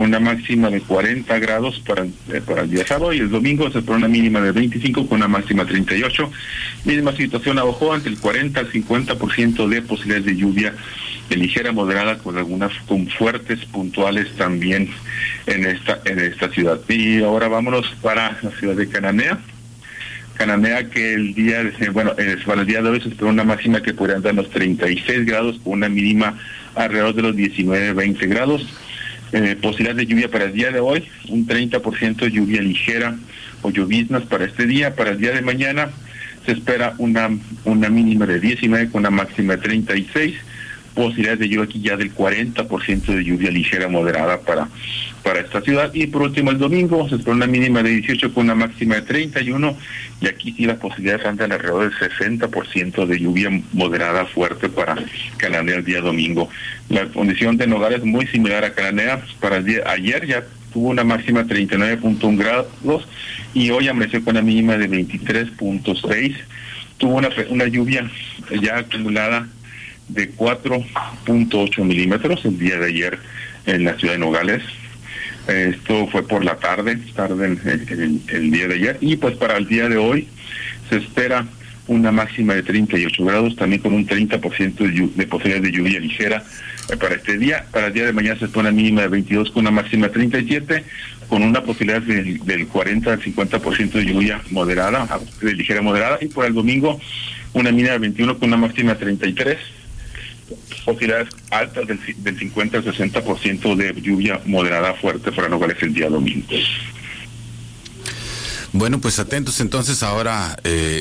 una máxima de 40 grados para el día sábado, y el domingo se espera una mínima de 25 con una máxima de 38. Misma situación a Ojoa, entre el 40 al 50% de posibilidades de lluvia de ligera moderada, con fuertes puntuales también en esta ciudad. Y ahora vámonos para la ciudad de Cananea. Cananea, que para el día de hoy se espera una máxima que podría andar los 36 grados con una mínima alrededor de los 19-20 grados. Posibilidad de lluvia para el día de hoy, un 30% de lluvia ligera o lloviznas para este día. Para el día de mañana se espera una mínima de 19 con una máxima de 36. Posibilidades de lluvia aquí ya del 40% de lluvia ligera moderada para esta ciudad. Y por último, el domingo se espera una mínima de 18 con una máxima de 31, y aquí sí las posibilidades andan alrededor del 60% de lluvia moderada fuerte para Cananea el día domingo. La condición de Nogales es muy similar a Cananea. Para el día ayer ya tuvo una máxima de 39.1 grados y hoy amaneció con una mínima de 23.6. Tuvo una lluvia ya acumulada de 4.8 milímetros el día de ayer en la ciudad de Nogales. Esto fue por la tarde el día de ayer, y pues para el día de hoy se espera una máxima de 38 grados, también con un 30% de posibilidad de lluvia ligera para este día. Para el día de mañana se espera una mínima de 22 con una máxima de 37, con una posibilidad del 40 al 50% de lluvia moderada, de ligera moderada, y por el domingo una mínima de 21 con una máxima de 33. Posibilidades altas del 50 al 60% de lluvia moderada fuerte para Nogales el día domingo. Bueno, pues atentos entonces ahora,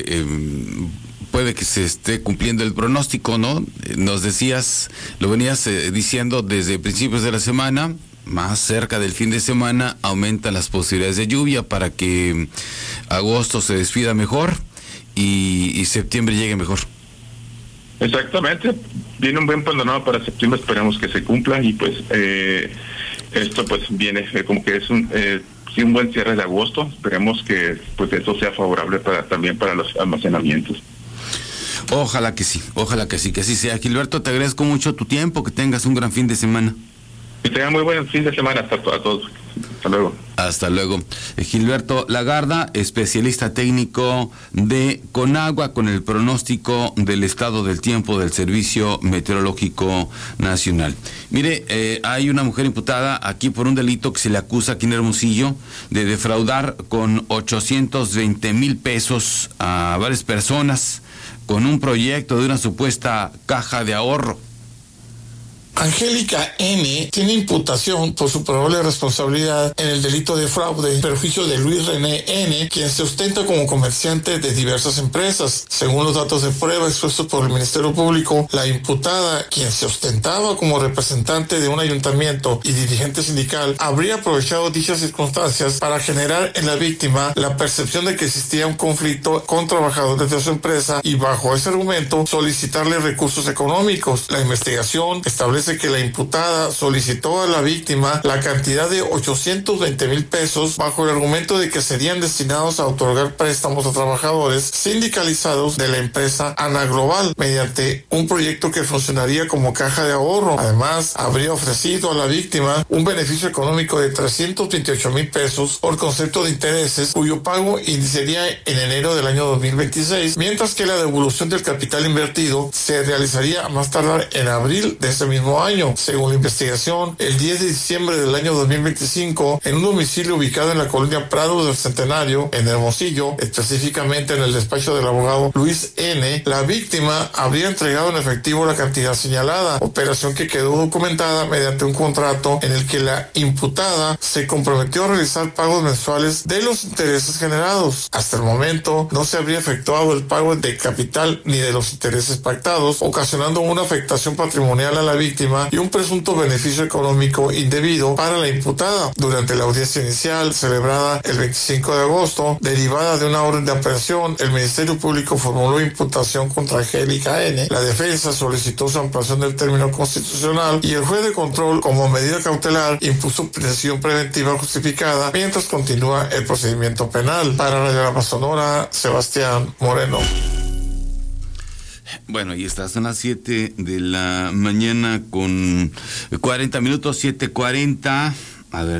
puede que se esté cumpliendo el pronóstico, ¿no? Nos decías, lo venías diciendo desde principios de la semana, más cerca del fin de semana aumentan las posibilidades de lluvia para que agosto se despida mejor y septiembre llegue mejor. Exactamente, viene un buen panorama para septiembre, esperamos que se cumpla, y pues esto pues viene como que es un buen cierre de agosto. Esperemos que pues esto sea favorable también para los almacenamientos. Ojalá que sí, que así sea. Gilberto, te agradezco mucho tu tiempo, que tengas un gran fin de semana. Que tengan muy buen fin de semana a todos. Hasta luego. Hasta luego. Gilberto Lagarda, especialista técnico de Conagua, con el pronóstico del estado del tiempo del Servicio Meteorológico Nacional. Mire, hay una mujer imputada aquí por un delito que se le acusa aquí en Hermosillo de defraudar con 820,000 pesos a varias personas con un proyecto de una supuesta caja de ahorro. Angélica N. tiene imputación por su probable responsabilidad en el delito de fraude en perjuicio de Luis René N., quien se ostenta como comerciante de diversas empresas. Según los datos de prueba expuestos por el Ministerio Público, la imputada, quien se ostentaba como representante de un ayuntamiento y dirigente sindical, habría aprovechado dichas circunstancias para generar en la víctima la percepción de que existía un conflicto con trabajadores de su empresa y, bajo ese argumento, solicitarle recursos económicos. La investigación establece que la imputada solicitó a la víctima la cantidad de 820,000 pesos bajo el argumento de que serían destinados a otorgar préstamos a trabajadores sindicalizados de la empresa Ana Global mediante un proyecto que funcionaría como caja de ahorro. Además, habría ofrecido a la víctima un beneficio económico de 328,000 pesos por concepto de intereses, cuyo pago iniciaría en enero del año 2026, mientras que la devolución del capital invertido se realizaría a más tardar en abril de ese mismo año. Según la investigación, el 10 de diciembre del año 2025, en un domicilio ubicado en la colonia Prado del Centenario, en Hermosillo, específicamente en el despacho del abogado Luis N., la víctima habría entregado en efectivo la cantidad señalada, operación que quedó documentada mediante un contrato en el que la imputada se comprometió a realizar pagos mensuales de los intereses generados. Hasta el momento, no se habría efectuado el pago de capital ni de los intereses pactados, ocasionando una afectación patrimonial a la víctima y un presunto beneficio económico indebido para la imputada. Durante la audiencia inicial, celebrada el 25 de agosto, derivada de una orden de aprehensión, el Ministerio Público formuló imputación contra Angélica N. La defensa solicitó su ampliación del término constitucional y el juez de control, como medida cautelar, impuso prisión preventiva justificada mientras continúa el procedimiento penal. Para Radio La Paz Sonora, Sebastián Moreno. Bueno, y estas son las 7 de la mañana con 40 minutos, 7:40. A ver.